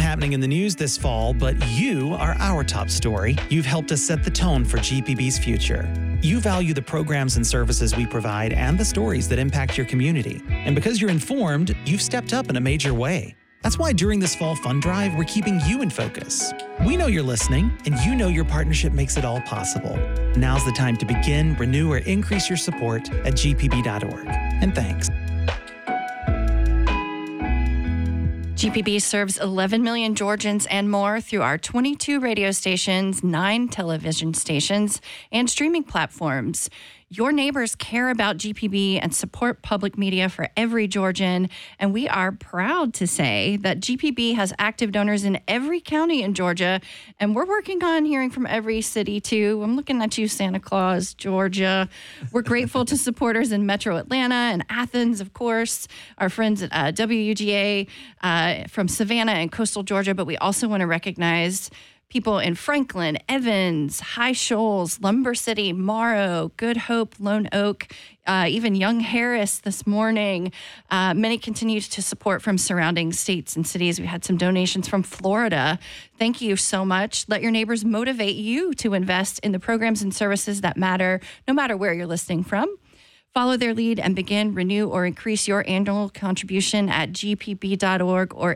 happening in the news this fall, but you are our top story. You've helped us set the tone for GPB's future. You value the programs and services we provide and the stories that impact your community. And because you're informed, you've stepped up in a major way. That's why during this fall fund drive, we're keeping you in focus. We know you're listening, and you know your partnership makes it all possible. Now's the time to begin, renew, or increase your support at gpb.org. And thanks. GPB serves 11 million Georgians and more through our 22 radio stations, 9 television stations, and streaming platforms. Your neighbors care about GPB and support public media for every Georgian, and we are proud to say that GPB has active donors in every county in Georgia, and we're working on hearing from every city, too. I'm looking at you, Santa Claus, Georgia. We're grateful to supporters in Metro Atlanta and Athens, of course, our friends at WUGA from Savannah and coastal Georgia, but we also want to recognize people in Franklin, Evans, High Shoals, Lumber City, Morrow, Good Hope, Lone Oak, even Young Harris this morning. Many continue to support from surrounding states and cities. We had some donations from Florida. Thank you so much. Let your neighbors motivate you to invest in the programs and services that matter, no matter where you're listening from. Follow their lead and begin, renew, or increase your annual contribution at gpb.org or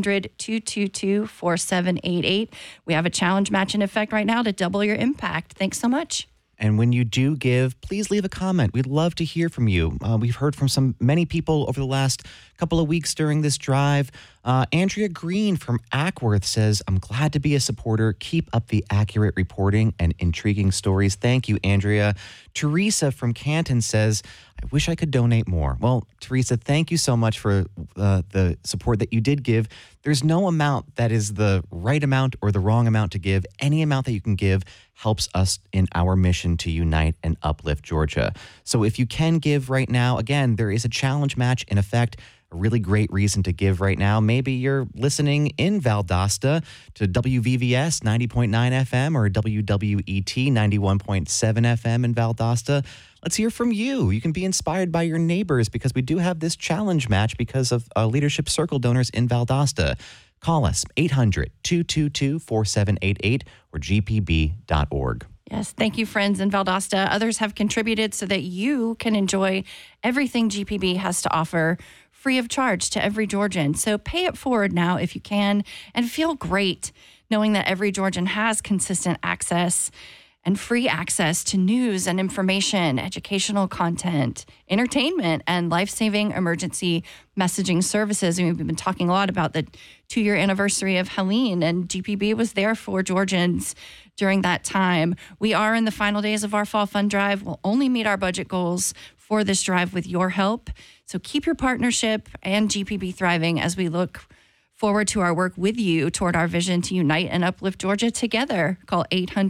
800-222-4788. We have a challenge match in effect right now to double your impact. Thanks so much. And when you do give, please leave a comment. We'd love to hear from you. We've heard from many people over the last couple of weeks during this drive. Andrea Green from Ackworth says, I'm glad to be a supporter. Keep up the accurate reporting and intriguing stories. Thank you, Andrea. Teresa from Canton says, I wish I could donate more. Well, Teresa, thank you so much for the support that you did give. There's no amount that is the right amount or the wrong amount to give. Any amount that you can give helps us in our mission to unite and uplift Georgia. So if you can give right now, again, there is a challenge match in effect. A really great reason to give right now. Maybe you're listening in Valdosta to WVVS 90.9 FM or WWET 91.7 FM in Valdosta. Let's hear from you. You can be inspired by your neighbors because we do have this challenge match because of Leadership Circle donors in Valdosta. Call us 800-222-4788 or gpb.org. Yes, thank you, friends in Valdosta. Others have contributed so that you can enjoy everything GPB has to offer free of charge to every Georgian. So pay it forward now if you can and feel great knowing that every Georgian has consistent access and free access to news and information, educational content, entertainment, and life-saving emergency messaging services. And we've been talking a lot about the 2-year anniversary of Helene, and GPB was there for Georgians during that time. We are in the final days of our fall fund drive. We'll only meet our budget goals for this drive with your help. So keep your partnership and GPB thriving as we look forward to our work with you toward our vision to unite and uplift Georgia together. Call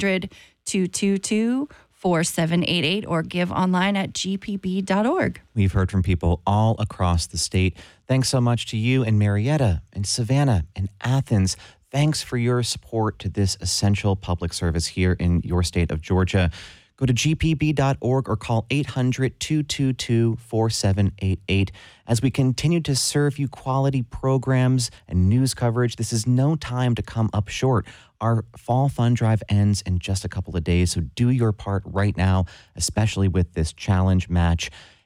800-222-4788 or give online at gpb.org. We've heard from people all across the state. Thanks so much to you in Marietta and Savannah and Athens. Thanks for your support to this essential public service here in your state of Georgia. Go to gpb.org or call 800-222-4788. As we continue to serve you quality programs and news coverage, this is no time to come up short. Our fall fund drive ends in just a couple of days, so do your part right now, especially with this challenge match.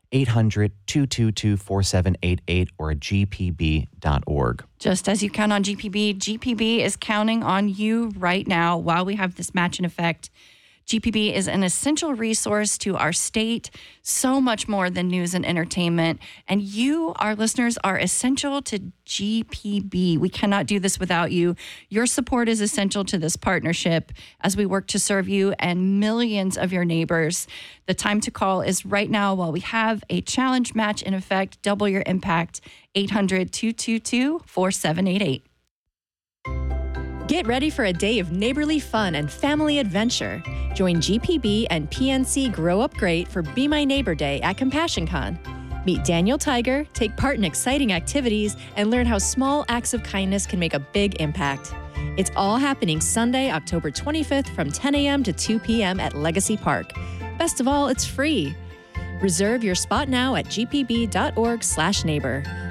800-222-4788 or at gpb.org. Just as you count on GPB, GPB is counting on you right now while we have this match in effect. GPB is an essential resource to our state, so much more than news and entertainment. And you, our listeners, are essential to GPB. We cannot do this without you. Your support is essential to this partnership as we work to serve you and millions of your neighbors. The time to call is right now while we have a challenge match in effect. Double your impact. 800-222-4788. Get ready for a day of neighborly fun and family adventure. Join GPB and PNC Grow Up Great for Be My Neighbor Day at CompassionCon. Meet Daniel Tiger, take part in exciting activities, and learn how small acts of kindness can make a big impact. It's all happening Sunday, October 25th from 10 a.m. to 2 p.m. at Legacy Park. Best of all, it's free. Reserve your spot now at gpb.org/neighbor.